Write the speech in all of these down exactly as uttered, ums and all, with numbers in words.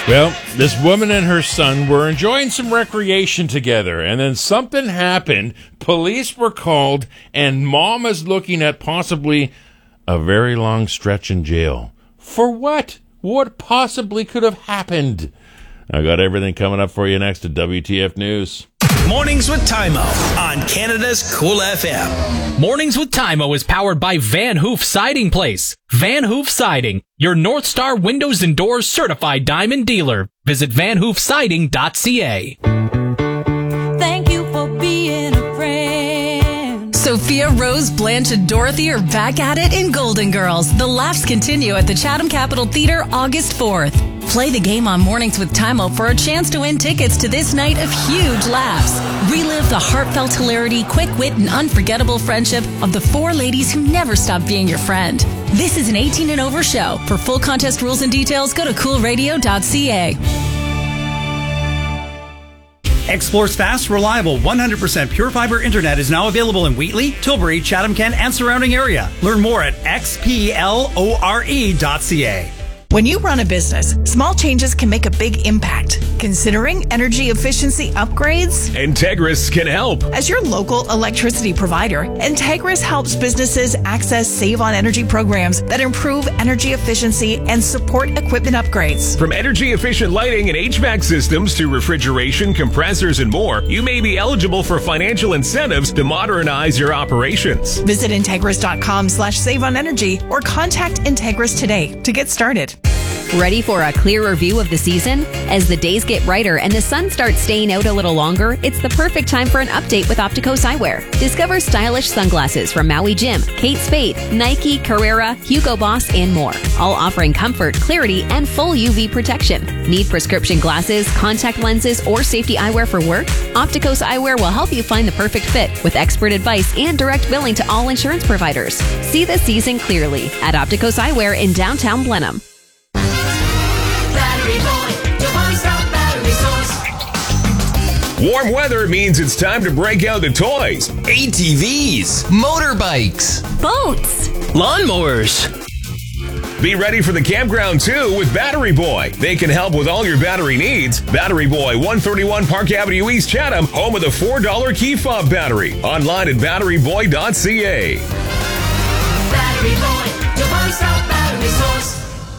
Well, this woman and her son were enjoying some recreation together, and then something happened. Police were called, and mom is looking at possibly a very long stretch in jail. For what? What possibly could have happened? I got everything coming up for you next to W T F News. Mornings with Tymo on Canada's Cool F M. Mornings with Tymo is powered by Van Hoof Siding Place. Van Hoof Siding, your North Star Windows and Doors certified diamond dealer. Visit van hoof siding dot c a. Thank you for being a friend. Sophia, Rose, Blanche, and Dorothy are back at it in Golden Girls. The laughs continue at the Chatham Capitol Theatre August fourth. Play the game on Mornings with Tymo for a chance to win tickets to this night of huge laughs. Relive the heartfelt hilarity, quick wit, and unforgettable friendship of the four ladies who never stopped being your friend. This is an eighteen and over show. For full contest rules and details, go to cool radio dot c a. Xplore's fast, reliable, one hundred percent pure fiber internet is now available in Wheatley, Tilbury, Chatham-Kent, and surrounding area. Learn more at x p l o r e dot c a. When you run a business, small changes can make a big impact. Considering energy efficiency upgrades? Integris can help. As your local electricity provider, Integris helps businesses access Save on Energy programs that improve energy efficiency and support equipment upgrades. From energy efficient lighting and H V A C systems to refrigeration, compressors, and more, you may be eligible for financial incentives to modernize your operations. Visit Integris.com slash save on energy or contact Integris today to get started. Ready for a clearer view of the season? As the days get brighter and the sun starts staying out a little longer, it's the perfect time for an update with Opticos Eyewear. Discover stylish sunglasses from Maui Jim, Kate Spade, Nike, Carrera, Hugo Boss, and more. All offering comfort, clarity, and full U V protection. Need prescription glasses, contact lenses, or safety eyewear for work? Opticos Eyewear will help you find the perfect fit with expert advice and direct billing to all insurance providers. See the season clearly at Opticos Eyewear in downtown Blenheim. Warm weather means it's time to break out the toys. A T Vs, motorbikes, Boats! lawnmowers. Be ready for the campground too with Battery Boy. They can help with all your battery needs. Battery Boy, one thirty-one Park Avenue East, Chatham, home of the four dollar key fob battery. Online at battery boy dot c a. Battery Boy, your one-stop battery source.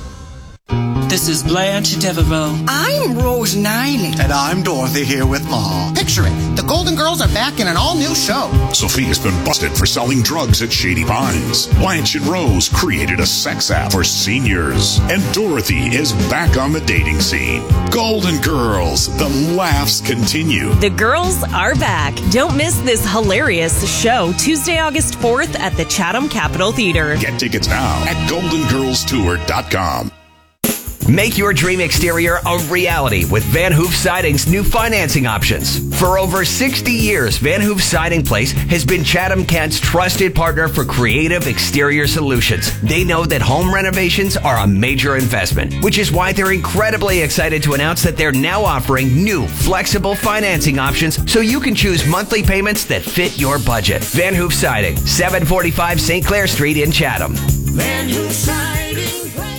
This is Blanche Devereaux. I'm Rose Niley. And I'm Dorothy here with Ma. Picture it. The Golden Girls are back in an all-new show. Sophia's been busted for selling drugs at Shady Pines. Blanche and Rose created a sex app for seniors. And Dorothy is back on the dating scene. Golden Girls. The laughs continue. The girls are back. Don't miss this hilarious show Tuesday, August fourth at the Chatham Capitol Theatre. Get tickets now at golden girls tour dot com. Make your dream exterior a reality with Van Hoof Siding's new financing options. For over sixty years, Van Hoof Siding Place has been Chatham-Kent's trusted partner for creative exterior solutions. They know that home renovations are a major investment, which is why they're incredibly excited to announce that they're now offering new flexible financing options so you can choose monthly payments that fit your budget. Van Hoof Siding, seven forty-five Saint Clair Street in Chatham. Van Hoof Siding Place.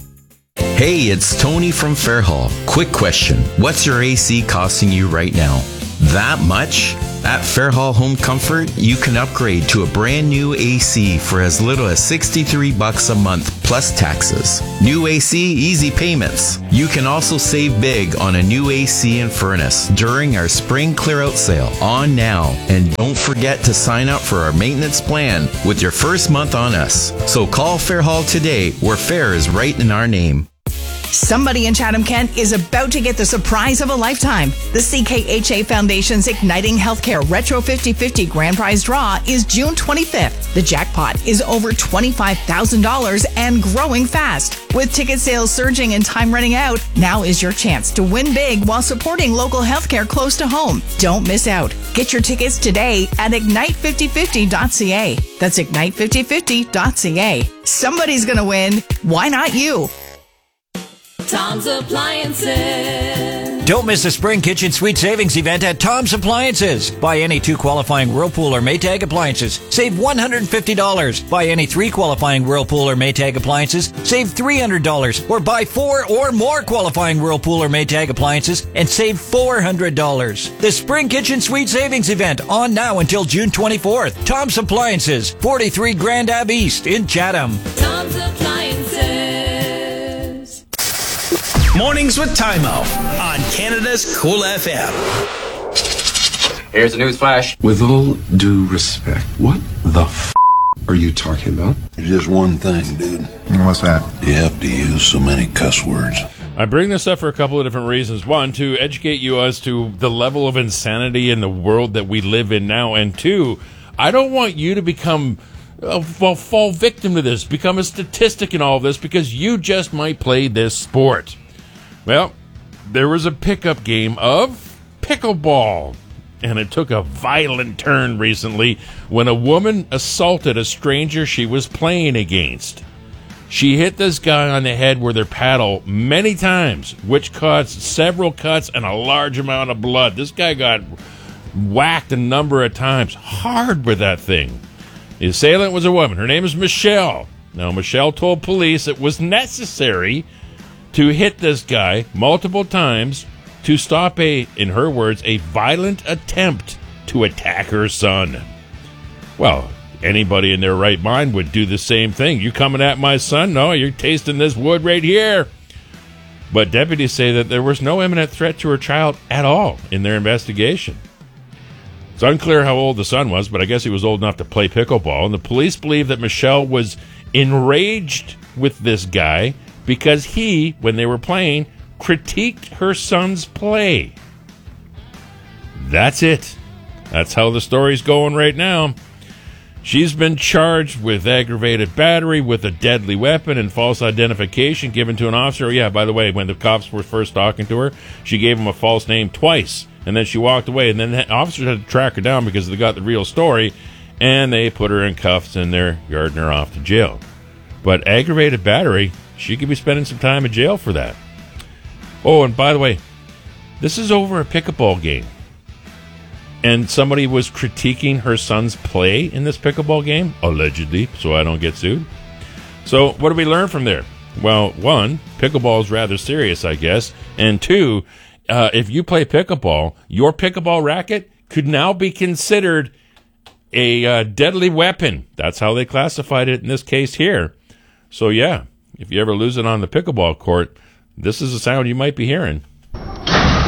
Hey, it's Tony from Fairhall. Quick question. What's your A C costing you right now? That much? At Fairhall Home Comfort, you can upgrade to a brand new A C for as little as sixty-three bucks a month plus taxes. New A C, easy payments. You can also save big on a new A C and furnace during our spring clear-out sale on now. And don't forget to sign up for our maintenance plan with your first month on us. So call Fairhall today, where fair is right in our name. Somebody in Chatham-Kent is about to get the surprise of a lifetime. The C K H A Foundation's Igniting Healthcare Retro fifty fifty Grand Prize Draw is June twenty-fifth. The jackpot is over twenty-five thousand dollars and growing fast. With ticket sales surging and time running out, now is your chance to win big while supporting local healthcare close to home. Don't miss out. Get your tickets today at ignite fifty fifty dot c a. That's ignite fifty fifty dot c a. Somebody's going to win. Why not you? Tom's Appliances. Don't miss the Spring Kitchen Suite Savings event at Tom's Appliances. Buy any two qualifying Whirlpool or Maytag appliances, save one hundred fifty dollars. Buy any three qualifying Whirlpool or Maytag appliances, save three hundred dollars. Or buy four or more qualifying Whirlpool or Maytag appliances and save four hundred dollars. The Spring Kitchen Suite Savings event on now until June twenty-fourth. Tom's Appliances, forty-three Grand Ave East in Chatham. Tom's Appliances. Mornings with Timo on Canada's Cool F M. Here's the news flash. With all due respect, what the f*** are you talking about? Just one thing, dude. What's that? You have to use so many cuss words. I bring this up for a couple of different reasons. One, to educate you as to the level of insanity in the world that we live in now. And two, I don't want you to become, uh, well, fall victim to this, become a statistic in all of this, because you just might play this sport. Well, there was a pickup game of pickleball, and it took a violent turn recently when a woman assaulted a stranger she was playing against. She hit this guy on the head with her paddle many times, which caused several cuts and a large amount of blood. This guy got whacked a number of times hard with that thing. The assailant was a woman. Her name is Michelle. Now, Michelle told police it was necessary to hit this guy multiple times to stop a, in her words, a violent attempt to attack her son. Well, anybody in their right mind would do the same thing. You coming at my son? No, you're tasting this wood right here. But deputies say that there was no imminent threat to her child at all in their investigation. It's unclear how old the son was, but I guess he was old enough to play pickleball. And the police believe that Michelle was enraged with this guy because he, when they were playing, critiqued her son's play. That's it. That's how the story's going right now. She's been charged with aggravated battery with a deadly weapon and false identification given to an officer. Yeah, by the way, when the cops were first talking to her, she gave him a false name twice, and then she walked away. And then the officers had to track her down because they got the real story, and they put her in cuffs and they're yarding her off to jail. But aggravated battery, she could be spending some time in jail for that. Oh, and by the way, this is over a pickleball game. And somebody was critiquing her son's play in this pickleball game, allegedly, so I don't get sued. So what do we learn from there? Well, one, pickleball is rather serious, I guess. And two, uh, if you play pickleball, your pickleball racket could now be considered a uh, deadly weapon. That's how they classified it in this case here. So, yeah, if you ever lose it on the pickleball court, this is the sound you might be hearing.